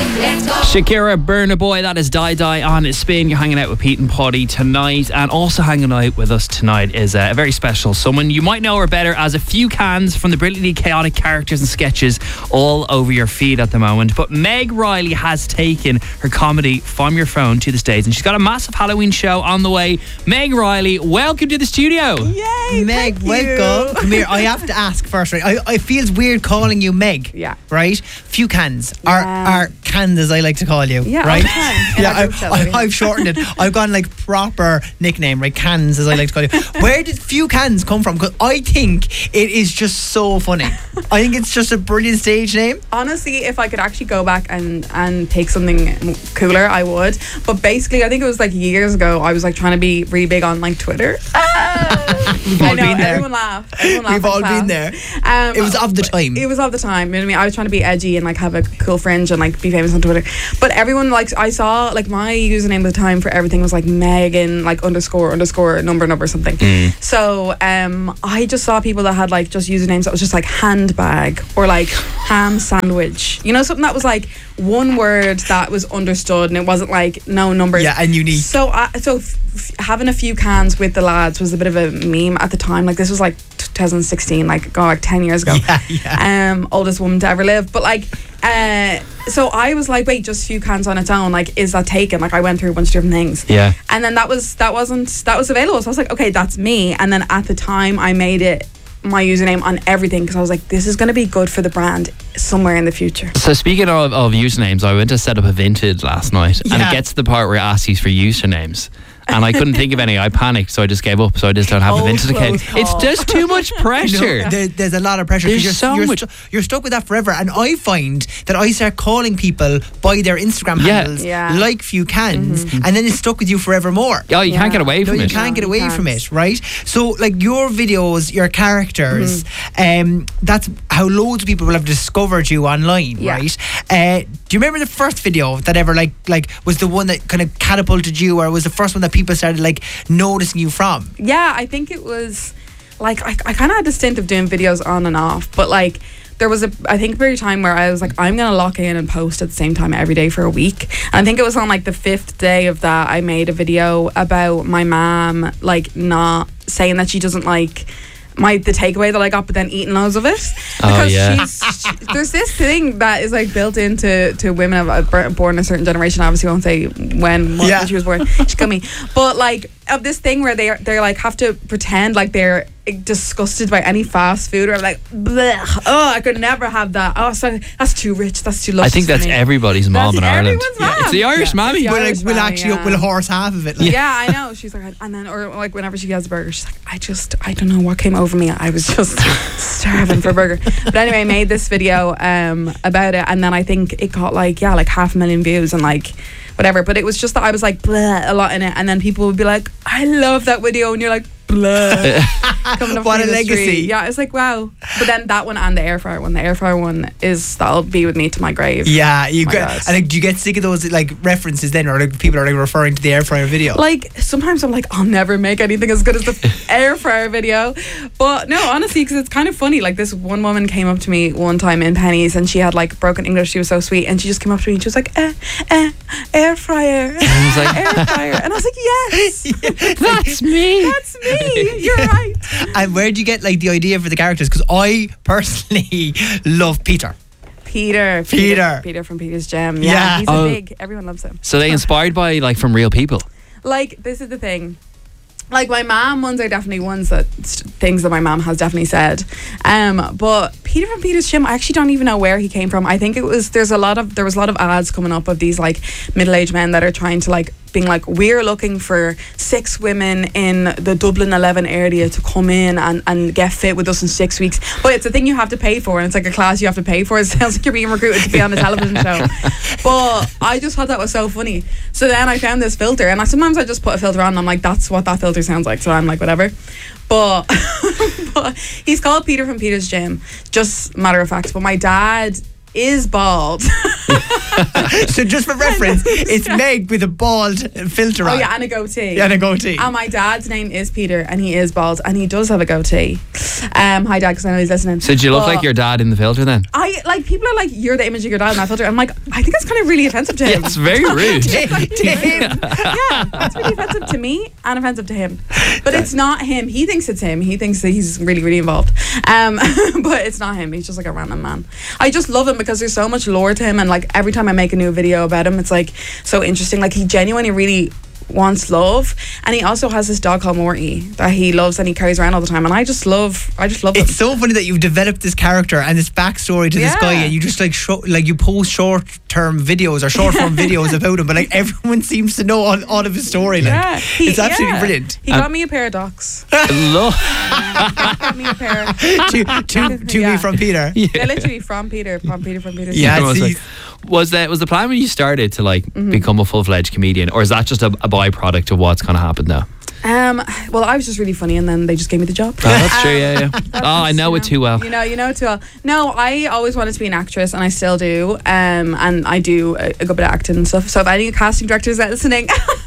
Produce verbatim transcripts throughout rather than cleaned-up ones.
Shakira, Burna Boy, that is Die Die on Spin. You're hanging out with Pete and Poddy tonight, and also hanging out with us tonight is a very special someone. You might know her better as a few cans from the brilliantly chaotic characters and sketches all over your feed at the moment. But Meg Riley has taken her comedy from your phone to the stage, and she's got a massive Halloween show on the way. Meg Riley, welcome to the studio. Yay, Meg, welcome. Come here. I have to ask first, right? I, I feels weird calling you Meg. Yeah. Right? Few cans. Yeah. Or, or cans, as I like to call you. Yeah, right? all the time. Yeah, In our I, group I, I've shortened it. I've gone like proper nickname, right? Cans, as I like to call you. Where did few cans come from? Because I think it is just so funny. I think it's just a brilliant stage name. Honestly, if I could actually go back and, and take something cooler, I would. But basically, I think it was like years ago, I was like trying to be really big on like Twitter. Ah! We've all I know, been there. everyone laughed. Everyone laughed We've in all class. been there. Um, It was of the time. It was of the time. You know what I mean? I was trying to be edgy and like have a cool fringe and like be famous on Twitter. But everyone, like, I saw like my username at the time for everything was like Megan like underscore underscore number number something. Mm. So um, I just saw people that had like just usernames that was just like handbag or like ham sandwich. You know, something that was like one word that was understood and it wasn't like no numbers. Yeah, and unique. So I so f- f- having a few cans with the lads was a bit of a meme at the time. Like this was like twenty sixteen, like God, like ten years ago. Yeah, yeah. Um, oldest woman to ever live. But like, uh, so I was like, wait, just few cans on its own. Like, is that taken? Like, I went through a bunch of different things. Yeah. And then that was that wasn't that was available. So I was like, okay, that's me. And then at the time, I made it my username on everything because I was like, this is going to be good for the brand somewhere in the future. So speaking of, of usernames, I went to set up a Vinted last night, and Yeah. it gets to the part where it asks you for usernames. And I couldn't think of any. I panicked, so I just gave up. So I just don't have Oh, a Vinted account. close It's call. just too much pressure. No, there, there's a lot of pressure. 'cause There's you're, so you're, much- stu- you're stuck with that forever. And I find that I start calling people by their Instagram Yeah. handles, Yeah. like few cans, and then it's stuck with you forevermore. Oh, you Yeah. can't get away No, from you it. can't get No, away you from can't. it, right? So, like your videos, your characters, um, that's how loads of people will have discovered you online, Yeah. right? Uh, do you remember the first video that ever like like was the one that kind of catapulted you, or was the first one that people started like noticing you from? Yeah, I think it was like I, I kind of had a stint of doing videos on and off, but like there was a I think a period of time where I was like, I'm gonna lock in and post at the same time every day for a week. And I think it was on like the fifth day of that I made a video about my mom like not saying that she doesn't like my the takeaway that I got, but then eating loads of it because yeah. she's she, there's this thing that is like built into to women of uh, born a certain generation. I obviously won't say when, what, Yeah. when she was born. She got me, but like of this thing where they are they're like have to pretend like they're disgusted by any fast food, or I'm like, blech, oh, I could never have that. Oh, so that's too rich. That's too luscious. I think that's for me. everymo's mom That's in Ireland. everyone's mom. It's the Irish Yeah. mammy. It's the We'll, Irish like, we'll mammy, actually yeah. we'll horse half of it. Like. Yeah, I know. She's like, and then, or like whenever she has a burger, she's like, I just, I don't know what came over me. I was just starving for a burger. But anyway, I made this video um, about it, and then I think it got like, yeah, like half a million views and like whatever. But it was just that I was like, bleh, a lot in it, and then people would be like, I love that video, and you're like, bleh. Coming up What to a the legacy. street. Yeah, it's like, wow. But then that one and the air fryer one, the air fryer one is that'll be with me to my grave. Yeah, you My get. God. And like, do you get sick of those like references then, or like people are like referring to the air fryer video? Like sometimes I'm like, I'll never make anything as good as the air fryer video. But no, honestly, because it's kind of funny. Like this one woman came up to me one time in Penny's, and she had like broken English. She was so sweet, and she just came up to me and she was like, eh, eh, air fryer, was like- air fryer, and I was like, yes, That's me. that's me. You're right. And where do you get like the idea for the characters? Because I personally love Peter. Peter, Peter. Peter from Peter's Gem. Yeah, Yeah. he's Oh. a big. Everyone loves him. So they inspired by like from real people. Like this is the thing. Like my mom ones are definitely ones that things that my mom has definitely said. Um, but Peter from Peter's Gym, I actually don't even know where he came from. I think it was there's a lot of there was a lot of ads coming up of these like middle aged men that are trying to like being like, we're looking for six women in the Dublin eleven area to come in and, and get fit with us in six weeks. But it's a thing you have to pay for, and it's like a class you have to pay for. It sounds like you're being recruited to be on a television show. But I just thought that was so funny. So then I found this filter, and I sometimes I just put a filter on and I'm like, that's what that filter sounds like. So I'm like, whatever. But, but he's called Peter from Peter's Gym, just matter of fact. But my dad is bald. So just for reference, it's Meg with a bald filter Oh on. yeah, and a goatee. Yeah, and a goatee. And my dad's name is Peter, and he is bald, and he does have a goatee. Um, hi dad, because I know he's listening. So do you look But like your dad in the filter then? I like people are like, you're the image of your dad in that filter. I'm like, I think that's kind of really offensive to him. Yeah, it's very rude. to, to him. Yeah, that's really offensive to me and offensive to him. But it's not him. He thinks it's him. He thinks that he's really, really involved. Um, but it's not him. He's just like a random man. I just love him because there's so much lore to him, and like every time I make a new video about him, it's like so interesting. Like he genuinely really wants love, and he also has this dog called Morty that he loves and he carries around all the time, and I just love I just love him. It's so funny that you've developed this character and this backstory to this Yeah. guy, and you just like show, like you post short term videos or short form videos about him, but like everyone seems to know all, all of his story. Like Yeah, he- it's absolutely yeah. brilliant. He got me a pair of ducks. Look. got me a pair. to to, to Yeah. me from Peter. They're literally from Peter, from Peter, from Peter. Yeah, was, see- like, was that was the plan when you started to like Mm-hmm. become a full fledged comedian, or is that just a, a byproduct of what's going to happen now? Um, well, I was just really funny, and then they just gave me the job. Oh, that's true. Yeah, yeah. Oh, I know it too well. You know, you know it too well. No, I always wanted to be an actress, and I still do. Um, and I do a, a good bit of acting and stuff. So if any casting directors are listening,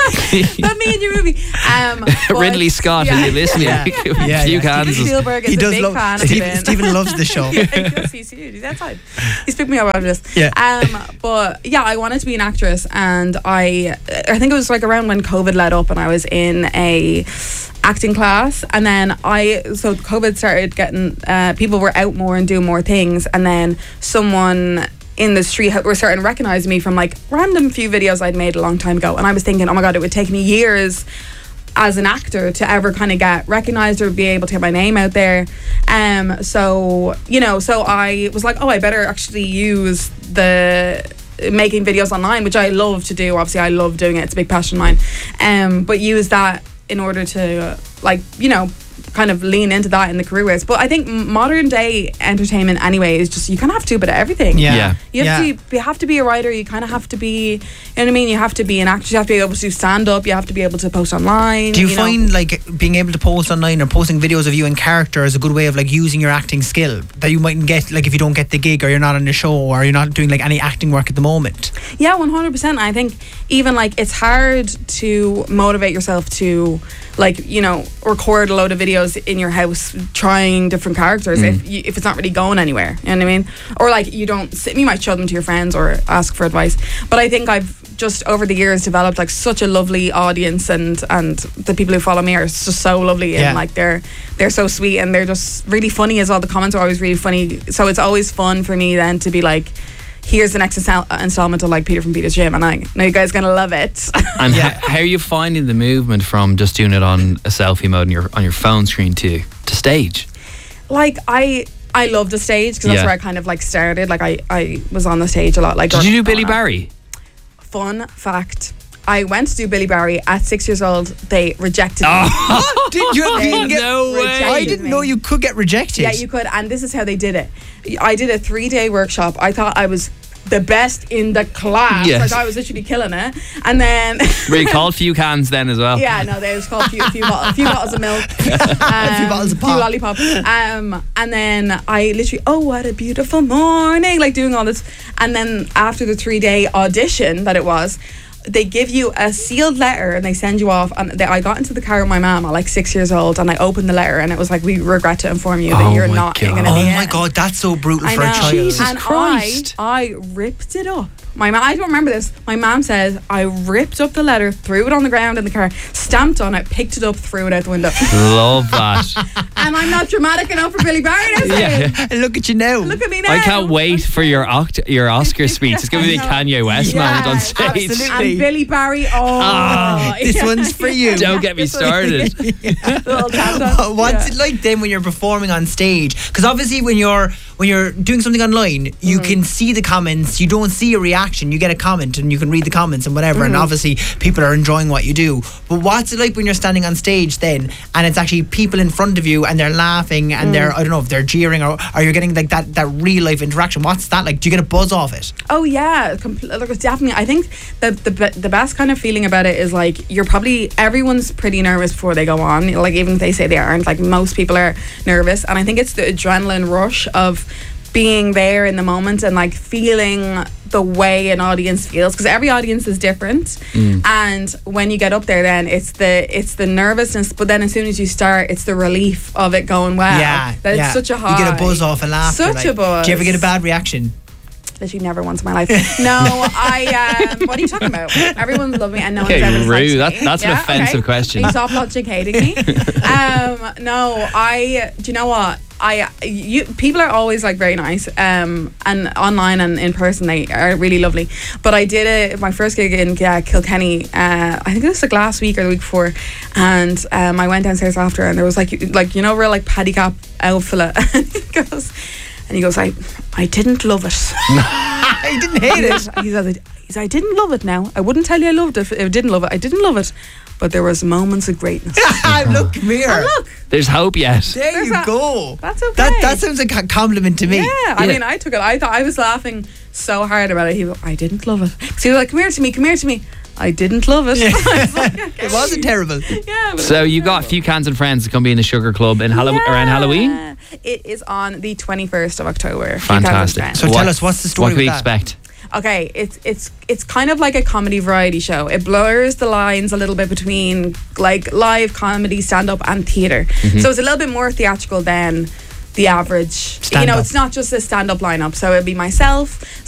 put me in your movie. Um, but- Ridley Scott, yeah. are you listening? Yeah. A Yeah, few yeah. cans. Steven Spielberg is He a does big love fan of Stephen, Vin. Stephen loves the show. Yeah, he does. He's huge. He's outside. He's picked me up after this. Yeah. Um, but yeah, I wanted to be an actress, and I, I think it was like around when COVID let up, and I was in a acting class, and then I, so COVID started getting, uh, people were out more and doing more things, and then someone in the street were starting to recognize me from like random few videos I'd made a long time ago, and I was thinking, oh my god, it would take me years as an actor to ever kind of get recognized or be able to get my name out there. Um, so, you know, so I was like, oh, I better actually use the making videos online, which I love to do. Obviously, I love doing it. It's a big passion of mine. Um, but use that in order to, uh, like, you know, kind of lean into that in the career ways. But I think modern day entertainment anyway is just, you kind of have to do a bit of everything. Yeah. Yeah. You have, Yeah. to be, you have to be a writer. You kind of have to be, you know what I mean? You have to be an actor. You have to be able to stand up. You have to be able to post online. Do you, know? find like being able to post online or posting videos of you in character is a good way of like using your acting skill that you mightn't get like if you don't get the gig or you're not on the show or you're not doing like any acting work at the moment? Yeah, one hundred percent. I think even like it's hard to motivate yourself to, like, you know, record a load of videos in your house trying different characters if you, if it's not really going anywhere. You know what I mean? Or like you don't sit, you might show them to your friends or ask for advice. But I think I've just over the years developed like such a lovely audience, and and the people who follow me are just so lovely, Yeah. and like they're they're so sweet, and they're just really funny as well. The comments are always really funny, so it's always fun for me then to be like, here's the next instal- installment of like Peter from Peter's Gym, and I know you guys are gonna love it. And Yeah. h- how are you finding the movement from just doing it on a selfie mode on your on your phone screen to to stage? Like I I love the stage because that's Yeah. where I kind of like started. Like I, I was on the stage a lot. Like Did you do Billy uh, Barry? Fun fact. I went to do Billy Barry at six years old. They rejected me. What? Did you, you didn't get, No way. rejected I didn't me. know you could get rejected. Yeah, you could, and this is how they did it. I did a three-day workshop. I thought I was the best in the class. Yes. I thought I was literally killing it, and then Were you called few cans then as well? yeah, no, they was called a few, a few, bottles, a few bottles of milk, um, A few bottles of few pop. lollipops, um, and then I literally, oh, what a beautiful morning, like doing all this, and then after the three-day audition that it was, they give you a sealed letter and they send you off. And they, I got into the car with my mum at like six years old, and I opened the letter, and it was like, we regret to inform you that Oh you're my not God. going to Oh be my in. god, that's so brutal I for know. a child. Jesus and Christ. I, I ripped it up. My mom, I don't remember this. My mom says I ripped up the letter, threw it on the ground in the car, stamped on it, picked it up, threw it out the window. Love that. And I'm not dramatic enough for Billy Barry now. Yeah. And look at you now. Look at me now. I can't wait for your oct- your Oscar speech. It's going to be a I know. Kanye West Yeah, moment on stage. absolutely. And Billy Barry, oh, Ah, this one's for you. Don't get me This one- started. Little tap dance. What's Yeah. it like then when you're performing on stage? Because obviously when you're when you're doing something online, you Mm. can see the comments. You don't see a reaction. You get a comment and you can read the comments and whatever. Mm. And obviously people are enjoying what you do. But what's it like when you're standing on stage then, and it's actually people in front of you and they're laughing and Mm. they're I don't know if they're jeering or are you getting like that that real life interaction? What's that like? Do you get a buzz off it? Oh yeah, compl- like, it's definitely. I think the the be- the best kind of feeling about it is like you're probably everyone's pretty nervous before they go on. Like even if they say they aren't, like most people are nervous, and I think it's the adrenaline rush of being there in the moment and like feeling the way an audience feels, because every audience is different. Mm. And when you get up there, then it's the it's the nervousness, but then as soon as you start, it's the relief of it going well. Yeah, that yeah. it's such a high. You get a buzz off and laughter. Such like. a buzz. Do you ever get a bad reaction? Literally never once in my life. No, I. Um, what are you talking about? Everyone's loved me, and no Okay, one's ever rude. liked That- me. that's an Yeah, offensive okay. question. You stop logic hating me. um, no, I. Do you know what? I you people are always like very nice, um, and online and in person they are really lovely. But I did it my first gig in uh, Kilkenny. Uh, I think it was like last week or the week before, and um, I went downstairs after, and there was like like you know real like paddy cap old fella, and he goes, and he goes, I I didn't love it. I didn't hate it. He said, he said, I didn't love it now. I wouldn't tell you I loved it if I didn't love it. I didn't love it. But there was moments of greatness. Look, come here. And look, There's hope yet. There There's you that- go. that's okay. That that sounds like a compliment to me. yeah, I Yeah. mean, I took it. I thought I was laughing so hard about it. He, I didn't love it. So he was like, come here to me, come here to me. I didn't love it. I was like, okay. It wasn't terrible. Yeah, but So it was you got a terrible. few cans and friends to come be in the Sugar Club in Hallow- Yeah. around Halloween. It is on the twenty-first of October. Fantastic. So tell us, what's the story What can we with that? expect? Okay, it's it's it's kind of like a comedy variety show. It blurs the lines a little bit between like live comedy, stand up, and theater. Mm-hmm. So it's a little bit more theatrical than the average. You know, Stand-up. it's not just a stand up lineup. So it'll be myself,